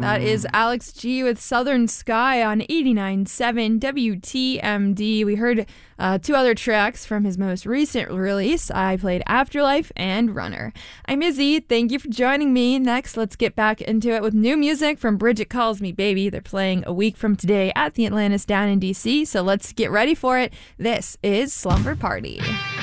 That is Alex G with Southern Sky on 89.7 WTMD. We heard two other tracks from his most recent release. I played Afterlife and Runner. I'm Izzy. Thank you for joining me. Next, let's get back into it with new music from Bridget Calls Me Baby. They're playing a week from today at the Atlantis down in DC, so let's get ready for it. This is Slumber Party.